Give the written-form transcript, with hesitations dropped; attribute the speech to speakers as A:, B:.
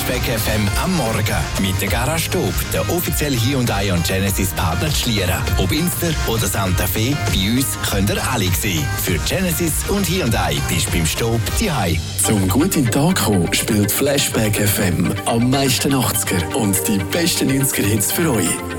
A: Flashback FM am Morgen mit der Garage Stub, der offizielle Hyundai und Genesis Partner Schlieren. Ob Inster oder Santa Fe, bei uns könnt ihr alle sehen. Für Genesis und Hyundai bist du beim Stub daheim.
B: Zum guten Tag kommen spielt Flashback FM am meisten 80er und die besten 90er Hits für euch.